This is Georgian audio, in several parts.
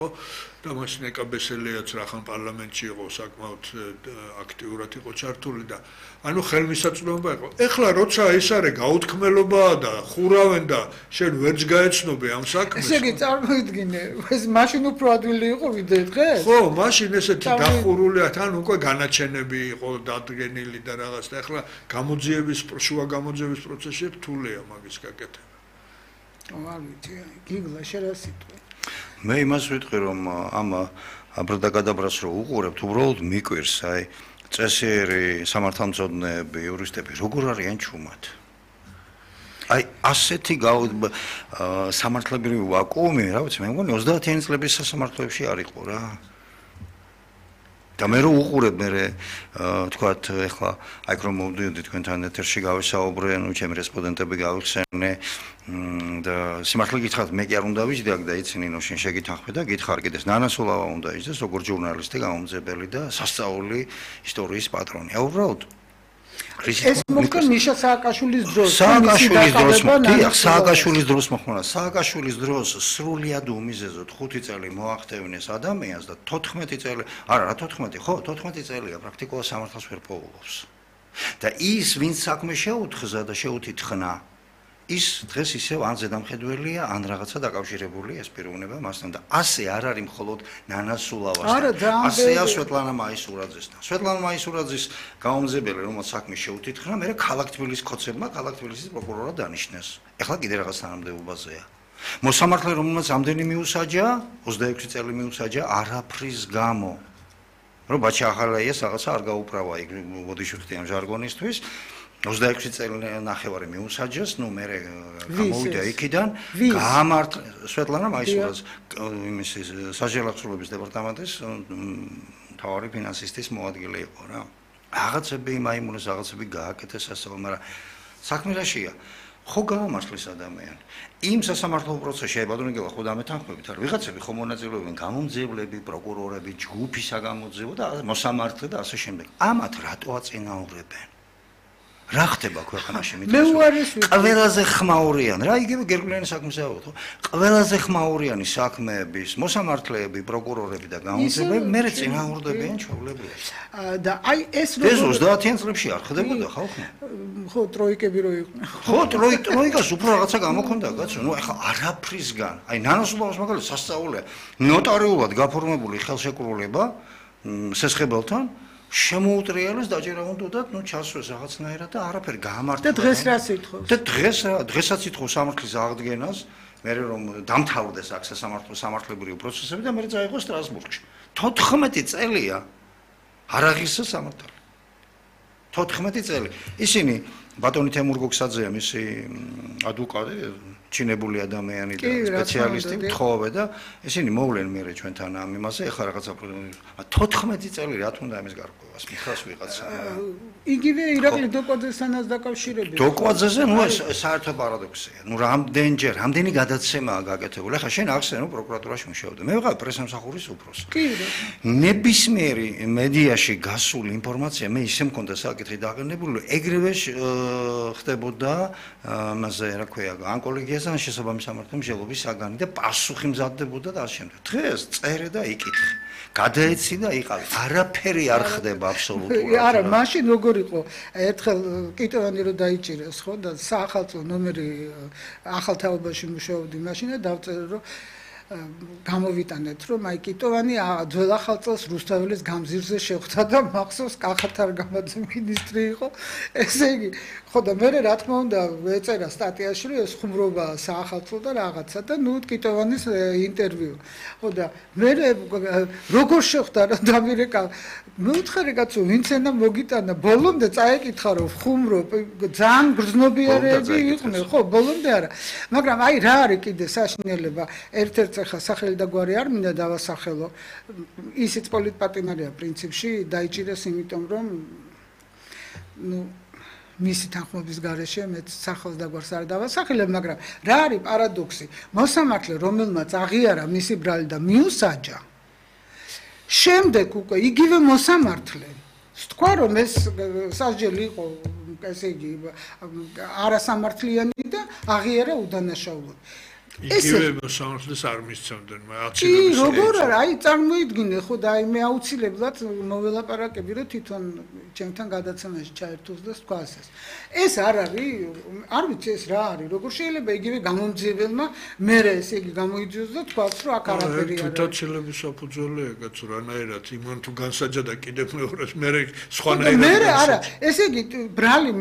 და მაშინ ეკაბესელიაც რახან პარლამენტში იყო საკმაოდ აქტიურად იყო ჩართული და ანუ ხელმისაწვდომობა იყო. ეხლა როცა ეს არის გაუთქმელობაა და ხურავენ და შენ ვერც გაეცნობე ამ საქმეს. ესე იგი წარმოიდგინე, ეს მაშინ უფრო ადვილი იყო ვიდრე დღეს? ხო, მაშინ ესეთი დახურულია, თან უკვე განაჩენები იყო დადგენილი და რაღაც და ეხლა შუა გამოძიების პროცესში რთულია მაგის გაკეთება. არ ვიცი, გიგლა შენ რა სიტყვა? მე იმას ვიტყვი რომ ამ აბრდაგადაბრას რო უყურებთ, უბრალოდ მიკვირს, აი წესიერი სამართალმცოდნეები, იურისტები როგორ არიან ჩუმად. აი ასეთი სამართლებრივი ვაკუუმი, რა ვიცი, მე მგონი 30-იანი წლების სასამართლოებში არ იყო რა. და მე რო უყურებ მე თქვათ ეხლა აი რომ მოვდიოდი თქვენთან ეთერში გავისაუბრე, ნუ ჩემი რესპონდენტები გავიხსენე და სიმართლე გითხრათ მე კი არ უნდა ვიჯდე და იცი ნინო შენ შეგითანხმე და გითხარ კიდეს ნანასულავა უნდა იჯდეს როგორც ჟურნალისტი, გამომძებელი და სასწაული ისტორიის პატრონი. უბრალოდ ეს მოხდა მიშა სააკაშვილის დროს. სააკაშვილის დროს მოხდა. სააკაშვილის დროს სრულიად უმიზეზოდ 5 წელი მოახდევნეს ადამიანს და 14 წელი, არა რა 14, ხო, 14 წელია პრაქტიკულად სამართალს ვერ პოულობს. და ის ვინც საქმე შეუთხზა და შეუთითხნა ის დღეს ისევ ან ზედამხედველია, ან რაღაცა დაკავშირებულია ეს პიროვნება მასთან და ასე არ არის მხოლოდ ნანასულავასთან. ასეა სვეტლანა მაისურაძესთან. სვეტლანა მაისურაძის გამომძებელი, რომელიც საქმე შეუთითხნა, მე ქალაქ თბილისის ხოცებმა ქალაქ თბილისის პროკურორად დანიშნეს. ეხლა კიდე რაღაც თანამდებობაზეა. მოსამართლე რომელმაც ამდენი მიუსაჯა, 26 წელი მიუსაჯა არაფრის გამო. რომ ბაჩა ახალაიას რაღაცა არ გაუправა იქ ბოდიშვილი ამ ჟარგონისთვის. 26 წელი ნახევარი მიუსაჯეს, ნუ მე გამოვიდა იქიდან, გაამართლა სვეტლანა მაისურაძე, იმის საჯელახსოვრების დეპარტამენტის მთავარი ფინანსისტის მოადგილე იყო რა. რაღაცები მაიმუნეს, რაღაცები გააკეთეს ასევე, მაგრამ საქმე რაშია? ხო გაამართლეს ადამიანი. იმ სასამართლო პროცესში აი ბატონო გელა ხო დამეთანხმებით არა ვიღაცები ხო მონაწილეობენ გამომძიებლები, პროკურორები, ჯგუფი საგამოძიებო და მოსამართლე და ასე შემდეგ. ამათ რატო აწინაურებენ? რა ხდება ქვეყანაში მითხრა? ყველაზე ხმაურიან, რა იგივე გერგლიანი საქმისაო ხო? ყველაზე ხმაურიანი საქმეების მოსამართლეები, პროკურორები და გამომძიებლები მე წინააღმდეგებიან ჩვეულებრივად. და აი ეს 30-იან წლებში არ ხდებოდა ხალხმა? ხო, ტროიკები რო იყვნენ. ხო, ტროიკას უფრო რაღაცა გამოქონდა, კაცო. ნუ ეხლა არაფრისგან, აი ნანასულავას მაგალითად სასწაულია, ნოტარიულად გაფორმებული ხელშეკრულება სესხებელთან შემოუტრიალეს დაჭერა უნდათ, ნუ ჩასვეს რაღაცნაირად და არაფერი გაამართლა. და დღეს რა სიტყვებს? და დღესაც ითხოვს სამართლის აღდგენას, მე რომ დამთავრდეს აქ სამართლებრივი პროცესები და მე წაიღო სტრასბურგში. 14 წელია არ აღიარეს სამართალი. 14 წელი. ისინი ბატონი თემურ გოგსაძეა მისი ადვოკატი, ჩინებული ადამიანი და სპეციალისტი მთხოვე და ისინი მოვლენ მერე ჩვენთან ამ იმაზე ეხლა რაღაცა 14 წელი რა თქმა უნდა ამის გარკვევას მითხრას ვიღაცა იგივე ირაკლი დოკვაძესთანაც დაკავშირებით დოკვაძეზე ნუ ეს საერთო პარადოქსია ნუ რამდენი გადაცემაა გაკეთებული ახლა შენ ახსენე რომ პროკურატურაში მუშაობდა მე ვიყავ პრესამსახურის უფროსი ნებისმიერი მედიაში გასული ინფორმაცია მე ისე მქონდა საკითხი დაყენებული ეგრევე ხდებოდა მასე რა ქვია ან კოლეგიასთან შესაბამის სამართალმშენებლობის საგანი და პასუხი მზადდებოდა და ასე შემდეგ დღეს წერე და იკითხე გადაეცი და იყავი არაფერი არ ხდება აბსოლუტურად არა მაშინ როგორ იყო ერთხელ კიტოვანი რო დაიჭირეს ხო და საახალწლო ნომერი ახალ თაობაში მუშაობდი მაშინ და დავწერე რომ გამოვიტანეთ რომ აი კიტოვანი ძველ ახალ წელს რუსთაველის გამზირზე შეხვდა და მახსოვს კახათარ-გამაძე მინისტრი იყო ესე იგი ხო და მე რა თქმა უნდა ეწერა სტატიაში რომ ეს ხუმრობა საახალწლო და რაღაცა და ნუ კიტოვანის ინტერვიუ ხო და მე როგორ შეხვდა რა დამირეკა მეუთხარი კაცო ვინც ენა მოგიტანა ბოლომდე წაეკითხა რომ ხუმრო ძალიან გრძნობიარეები იყვნენ ხო ბოლომდე არა მაგრამ აი რა არის კიდე საშინელება ერთ-ერთ ხა სახელი და გვარი არ მინდა დავასახელო ისიც პოლიტპატიმარია პრინციპში დაიჭირეს იმიტომ რომ ნუ მისი თანხმობის გარეშე მე სახელს და გვარს არ დავასახელებ მაგრამ რა არის პარადოქსი მოსამართლე რომელმაც აღიარა მისი ბრალი და მიუსაჯა შემდეგ უკვე იგივე მოსამართლე თქვა რომ ეს სასჯელი იყო ესე იგი არასამართლიანი და აღიარა უდანაშაულოდ იგივე სამართლის არ მისცემდნენ, კი, აცილების. როგორ არა, აი წარმოიდგინე ხო და აი მე აუცილებლად მოველაპარაკები რომ თვითონ ჩემთან გადაცემაში ჩაერთოს და თქვას ეს. ეს არ არის, არ ვიცი ეს რა არის, როგორ შეიძლება იგივე გამომძიებელმა მე ესე იგი გამოიძიოს და თქვას რომ აქ არაფერი არ არის. თვითაცილების საფუძველი ეგაც რანაირად იმან თუ განსაჯა და კიდევ მეორეს მე მე სხვანაირად არა, ესე იგი ბრალი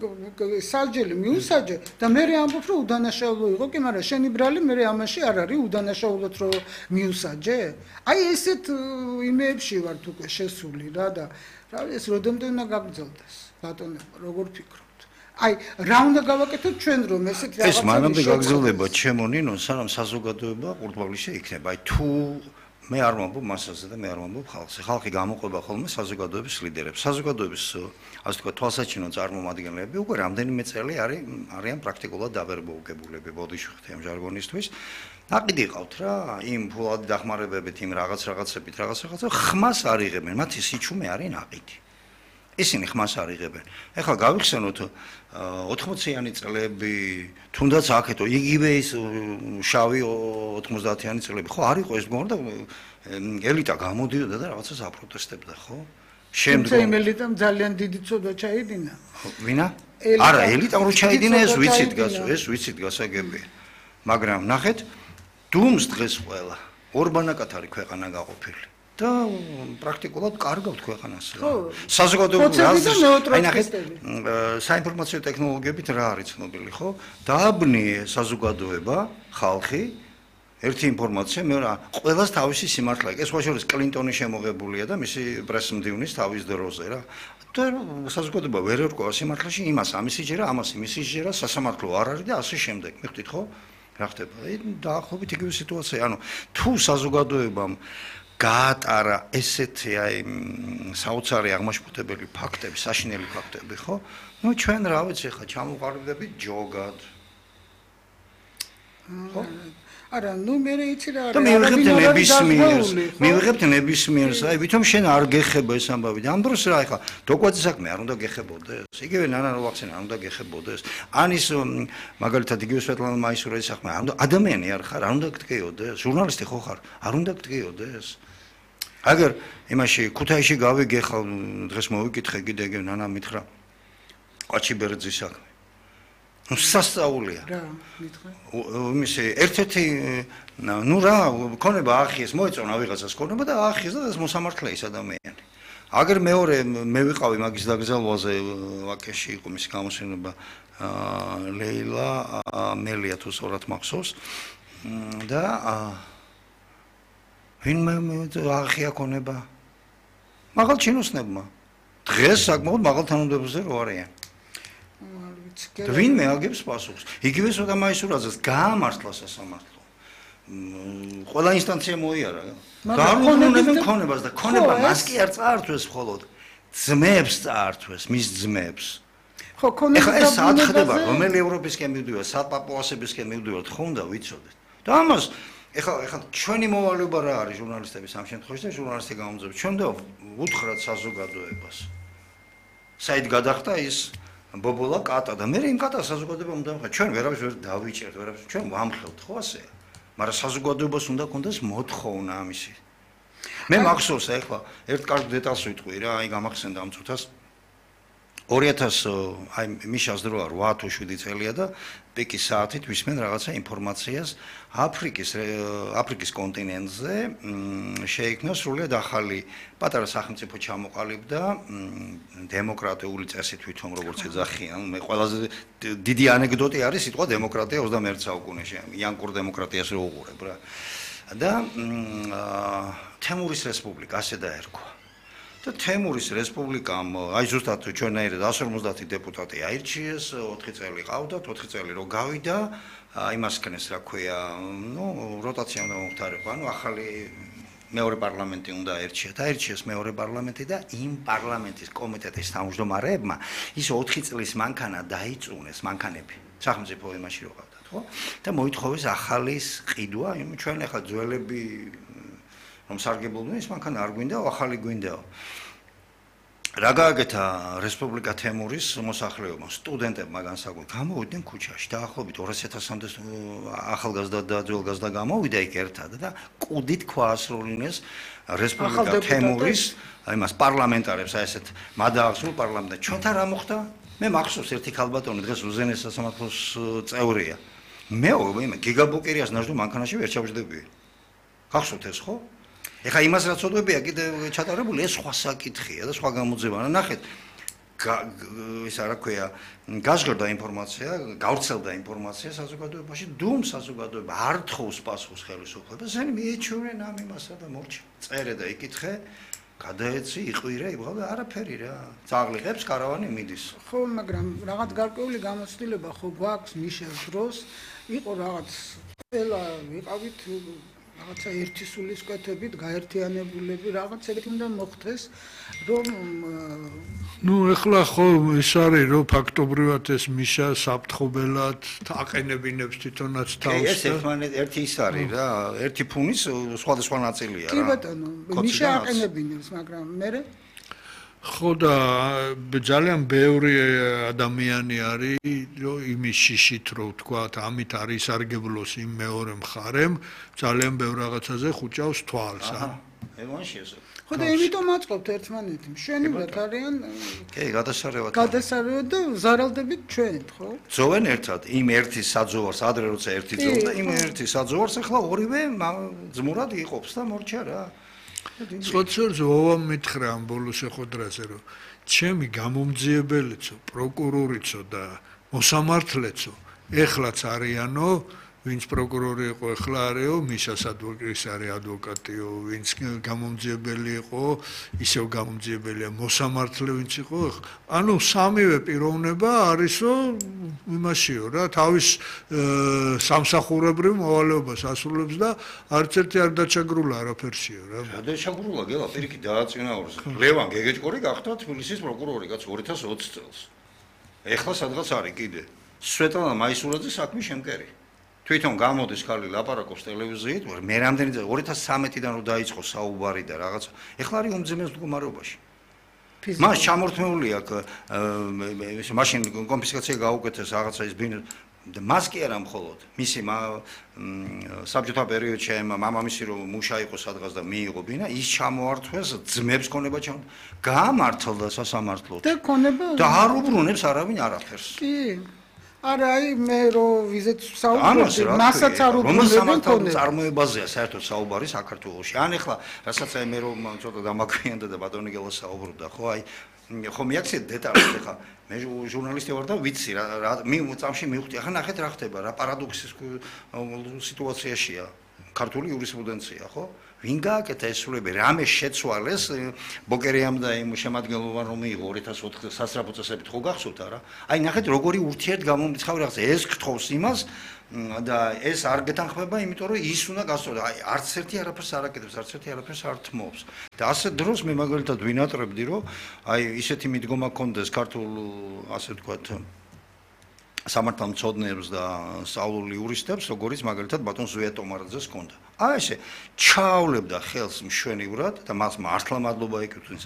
სასჯელი მიუსაჯე და მე ამბობ რომ უდანაშაულო იყო, კი, მაგრამ შენი ბრალი მე ამაში არ არის უდანაშაულოდ რომ მიუსაჯე? აი ესეთ იმეებში ვართ უკვე შესული რა და რა ეს როდემდე უნდა გაგრძელდეს ბატონებო, როგორ ფიქრობთ? აი რა უნდა გავაკეთოთ ჩვენ რომ ესეთ რაღაცა ეს მანამდე გაგრძელდება ჩემო ნინო, სანამ საზოგადოება ყურდღლავლიში იქნება. აი თუ მე არ ვამბობ მასაზე და მე არ ვამბობ ხალხზე. ხალხი გამოყვება ხოლმე საზოგადოების ლიდერებს. საზოგადოების ასე თქვა თვალსაჩინო წარმომადგენლები უკვე რამდენიმე წელი არიან პრაქტიკულად დაბერბოუგებულები ბოდიში ამ ჟარგონისთვის. ნაყიდი ყავთ რა, იმ ფულადი დახმარებებით, იმ რაღაცებით, ხმას არ იღებენ, მათი სიჩუმე არის ნაყიდი. ისინი ხმას არ იღებენ. ეხლა გავიხსენოთ 80-იანი წლები, თუნდაც აქეთო იგივე ის შავი 90-იანი წლები, ხო, არ იყო ეს მგონი და ელიტა გამოდიოდა და რაღაცას აპროტესტებდა, ხო? შემდგომ ელიტამ ძალიან დიდი ცოდვა ჩაიდინა. ვინა? არა, ელიტამ რო ჩაიდინა ეს ვიცით გასაგებია. მაგრამ ნახეთ, დუმს დღეს ყველა ორბანაკად არის ქვეყანა გაყოფილი. და პრაქტიკულად კარგავთ ქვეყანას. საზოგადოებრივ აი ნახეთ, საინფორმაციო ტექნოლოგიებით რა არის ცნობილი, ხო? დააბნიე საზოგადოება, ხალხი ერთი ინფორმაცია, მეორე ყველას თავისი სიმართლე. ეს სხვა შორის კლინტონი შემოღებულია და მისი პრესმდივნის თავის დროზე რა. და საზოგადოება ვერ ერკვევა სიმართლეში, იმას ამისი ჯერა, ამას იმისი ჯერა, სასამართლო არ არის და ასე შემდეგ. მიხდით ხო? რა ხდება? დაახლოებით იგივე სიტუაცია. ანუ თუ საზოგადოებამ გაატარა ესეთი აი საოცარი აღმაშფოთებელი ფაქტები, საშინელი ფაქტები, ხო? ნუ ჩვენ რა ვიცი ხა ჩამოყალიბდებით ჯოგად. ხო? არა, ნუ მე იცი რა არის. და მივიღებთ ნებისმიერს, აი ვითომ შენ არ გეხება ეს ამბავი. ამ დროს რა ხა დოკვაძის საქმე არ უნდა გეხებოდეს. იგივე ნანა როახსენა არ უნდა გეხებოდეს. ანის მაგალითად იგივე სვეტლანა მაისურაძის საქმე არ უნდა ადამიანი არ ხარ, არ უნდა გტკიოდეს. ჟურნალისტი ხო ხარ, არ უნდა გტკიოდეს. აგერ იმაში ქუთაისში გავიგე ხა დღეს მოვიკითხე კიდე ნანა მითხრა ყაჩიბერძის საქმე. ნუ სასწაულია. რა, მითხრა? იმისი ერთ-ერთი ნუ რა, ქონება აახიეს, მოეწონა ვიღაცას ქონება და აახიეს და ეს მოსამართლე ის ადამიანი. აგერ მეორე მე ვიყავი მაგის დაგზავნაზე ვაკეში იყო მისი გამოსვენება ლეილა მელია თუ სწორად მახსოვს და ვინმე აახია ქონება მაღალ ჩინოსნებმა დღეს საკმაოდ მაღალ თანამდებობაზე რო არიან ვინმე აგებს პასუხს იგივე სოდა მაისურაძეს გაამართლა სასამართლო ყველა ინსტანცია მოიარა დაარღვევდნენ ქონებას და ქონება მას კი არ წაართვეს მხოლოდ ძმებს წაართვეს მის ძმებს ხო ქონება ეს საათ ხდება რომელი ევროპისკენ მივდივართ საპაპუასებისკენ მივდივართ ხო უნდა ვიცოდეთ და ამას ეხლა ჩვენი მოვალეობა რა არის ჟურნალისტების ამ შემთხვევაში და ჟურნალისტი გამომძებს ჩვენ და უთხრათ საზოგადოებას საით გადახდა ის ბობოლა კატა და მე იმ კატას საზოგადოება უნდა ვხარ ჩვენ ვერავის ვერ დავიჭერთ ვერავის ჩვენ ვამხელთ ხო ასე მაგრამ საზოგადოებას უნდა კონდეს მოთხოვნა ამისი მე მახსოვს ეხლა ერთ კარგ დეტალს ვიტყვი რა აი გამახსენდა ამ წუთას 2000 აი მიშას დროა 8 თუ 7 წელია და პიკის საათით ვისმენ რაღაცა ინფორმაციას აფრიკის კონტინენტზე შეიქმნა სრულიად ახალი პატარა სახელმწიფო ჩამოყალიბდა დემოკრატიული წესით თვითონ როგორც ეძახიან მე ყველაზე დიდი ანეკდოტი არის სიტყვა დემოკრატია 21 საუკუნეში იანკურ დემოკრატიას რო უყურებ რა და თემურის რესპუბლიკა ასე დაერქვა და თემურის რესპუბლიკამ აი ზუსტად ჩვენაირად 150 დეპუტატი აირჩიეს 4 წელი ყავდათ 4 წელი რო გავიდა იმას ქნეს რა ქვია ნუ როტაცია უნდა მომხდარიყო ანუ ახალი მეორე პარლამენტი უნდა აირჩიეს მეორე პარლამენტი და იმ პარლამენტის კომიტეტის თავმჯდომარეებმა ის 4 წლის მანქანა დაიწუნეს მანქანები სახელმწიფო იმაში რო ყავდათ ხო და მოითხოვეს ახალი ყიდვა ჩვენ ახლა ძველები რომ სარგებლობდნენ ის მანქანა არ გვინდა ახალი გვინდაო რა გააკეთა რესპუბლიკა თემურის მოსახლეობამ, სტუდენტებმა განსაკუთრებით გამოვიდნენ ქუჩაში. დაახლოებით 200.000-მდე ახალგაზრდა და ძველგაზრდა გამოვიდა იქ ერთად და კუდით ქვაასრულინეს რესპუბლიკა თემურის, იმას პარლამენტარებს, აი ესეთ მადაახსნულ პარლამენტად. ჩვენთან რა მოხდა? მე მახსოვს ერთი ქალბატონი დღეს უზენაეს სასამართლოს წევრია. მე გიგაბოკერიას ნაჟდო მანქანაში ვერ ჩავჯდებია. გახსოვთ ეს ხო? ეხა იმას რაც ოდვებია კიდე ჩატარებული ეს სხვა საკითხია და სხვა გამოძებნა. ნახეთ ის რა ქვია გაზღერდა ინფორმაცია, გავრცელდა ინფორმაცია საზოგადოებაში, დუმ საზოგადოება არ თხოვს პასუხს ხელისუფლებას, ენი მიეჩვენენ ამ იმასა და მორჩა. წერე და იკითხე, გადაეცი, იყვირე, იბღავ არაფერი რა. წაღლიყებს კარავანი მიდის. ხო, მაგრამ რაღაც გარკვეული გამოცდილება ხო გვაქვს მიშელს დროს, იყო რაღაც ყველა ვიყავით რაღაცა ერთი სულისკვეთებით გაერთიანებულები, რაღაც ეგეთი უნდა მოხდეს, რომ ეხლა ხო ის არის, რომ ფაქტობრივად ეს მიშა საფრთხობელად აყენებინებს თვითონაც თავს. ეს ერთი ის არის რა, ერთი ფუნის სხვადასხვა ნაწილია რა. კი ბატონო, მიშა აყენებინებს, მაგრამ მე ხო და ძალიან ბევრი ადამიანი არის, რომ იმის შიშით რო ვთქვათ, ამით არის სარგებლოს იმ მეორე მხარემ, ძალიან ბევრ რაღაცაზე ხუჭავს თვალს. ევანში ესე. ხო და იმიტომ აწყობთ ერთმანეთი. მშვენივრად არიან. კი, გადასარევად. გადასარევად და ზარალდებით ჩვენ, ხო? ძოვენ ერთად, იმ ერთი საძოვარს, ადრე როცა ერთი ძოვდა, იმ ერთი საძოვარს ახლა ორივე ძმურად იყოფს და მორჩა რა. სოციალიზმს ვოვამ მითხრა ამ ბოლო შეხვედრაზე, რომ ჩემი გამომძიებელიცო, პროკურორიცო და მოსამართლეცო ეხლაც არიანო, ვინც პროკურორი იყო, ეხლა არისო, მიშას ადვოკატის არის ადვოკატიო, ვინც გამომძიებელი იყო, ისევ გამომძიებელია, მოსამართლე ვინც იყო, ანუ სამივე პიროვნება არისო იმაშიო რა, თავის სამსახურებრივ მოვალეობას ასრულებს და არც ერთი არ დაჩაგრულა არაფერსიო რა. დაჩაგრულა გელა პირიქით დააწინაურეს. ლევან გეგეჭკორი გახდა თბილისის პროკურორი კაც 2020 წელს. ეხლა სადღაც არის კიდე. სვეტლანა მაისურაძე საქმის შემკერი. თვითონ გამოდის ხალი ლაპარაკობს ტელევიზიით, მე რამდენი 2013-დან რო დაიწყო საუბარი და რაღაც. ეხლა არის უმძიმეს მდგომარეობაში. მას ჩამორთმეული აქვს მაშინ კონფისკაცია გაუკეთეს რაღაცა ის ბინო და მას კი არა მხოლოდ მისი საბჭოთა პერიოდში მამამისი რომ მუშა იყო სადღაც და მიიღო ბინა ის ჩამოართვეს ძმებს ქონება გაამართლდა სასამართლოდ და ქონება და არ უბრუნებს არავინ არაფერს კი არა აი მე რო ვიზეთ საუბრობდი მასაც არ უბრუნებენ ქონება წარმოებაზეა საერთოდ საუბარი საქართველოში ან ეხლა რასაც აი მე რომ ცოტა დამაგვიანდა და ბატონი გელა საუბრობდა ხო აი ხო მიაქციეთ დეტალებს ეხლა მე ჟურნალისტი ვარ და ვიცი რა წამში მივხვდი ახლა ნახეთ რა ხდება რა პარადოქსის სიტუაციაშია ქართული იურისპრუდენცია ხო ვინ გააკეთა ეს სულები რამე შეცვალეს ბოკერიამ და იმ შემადგენლობამ რომ მიიღო 2004 სასწრაფო წესებით ხო გახსოვთ არა აი ნახეთ როგორი ურთიერთგამომრიცხავი რაღაცა ეს გთხოვს იმას და ეს არ გეთანხმება იმიტომ რომ ის უნდა გასწორდეს აი არც ერთი არაფერს არ აკეთებს არც ერთი არაფერს არ თმობს და ასე დროს მე მაგალითად ვინატრებდი რომ აი ისეთი მიდგომა გქონდეს ქართულ ასე ვთქვათ სამართალმცოდნეებს და სწავლულ იურისტებს როგორიც მაგალითად ბატონ ზვია ტომარაძეს ჰქონდა აი ესე ჩაავლებდა ხელს მშვენივრად და მას მართლა მადლობა ეკუთვნის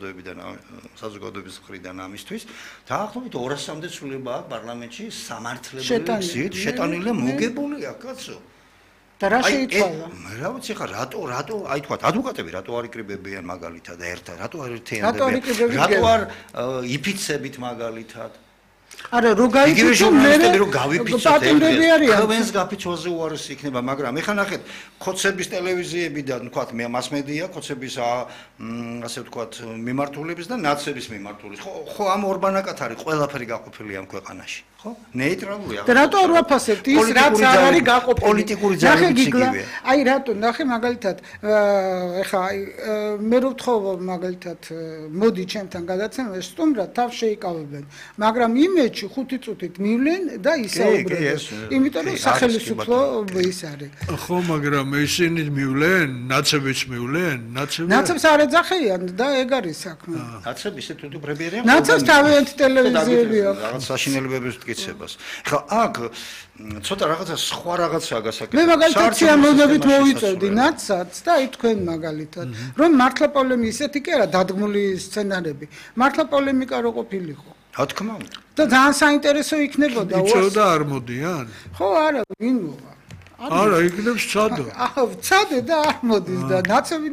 საზოგადოების მხრიდან ამისთვის დაახლოებით 200-მდე ცვლილებაა პარლამენტში სამართლებელი გზით შეტანილი და მოგებულია კაცო და რა შეიცვალა რა ვიცი ხა რატო აი თქვა ადვოკატები რატო არ იკრიბებიან მაგალითად ერთად რატო არ ერთიანდებიან რატო არ იფიცებით მაგალითად არა რო გაიწვიო მე რო გავიფიცოთ თქვენს გაფიცვაზე უარესი იქნება მაგრამ ეხლა ნახეთ ხოცების ტელევიზიები და თქვათ მასმედია ხოცების ასე ვთქვათ მიმართულების და ნაცების მიმართულის ხო ამ ორბანაკად არის ყველაფერი გაყოფილი ამ ქვეყანაში ხო ნეიტრალურია და რატო არ ვაფასებთ ის რაც არ არის გაყოფილი პოლიტიკური ძალების იგივეა აი რატო ნახე მაგალითად ეხლა აი მე რო ვთხოვ მაგალითად მოდი ჩემთან გადაცემაში სტუმრად თავს შეიკავებენ მაგრამ იმეჩი ბოლოში 5 წუთით მივლენ და ისაუბრებენ. იმიტომ რომ სახელმწიფო ის არის. ხო, მაგრამ ისინი მივლენ, ნაცებიც მივლენ, ნაცებს არ ეძახიან და ეგ არის საქმე. ნაცები ისე თვითმფრენი არიან. ნაცებს თავიანთი ტელევიზიები აქვს. რაღაც საშინელებების მტკიცებას. ხო, აქ ცოტა რაღაცა სხვა რაღაცაა გასაკეთებელი. მე მაგალითად სიამოვნებით მოვიწევდი ნაცსაც და აი თქვენ მაგალითად რომ მართლა პოლემი ისეთი კი არა დადგმული სცენარები. მართლა პოლემიკა რო ყოფილიყო. რა თქმა უნდა. და ძალიან საინტერესო იქნებოდა. იწევდა არ მოდიან? ხო, არა, ვინ მოვა? არა, იქნებს ცადო. აჰა, ცადე და არ მოდის და ნაცები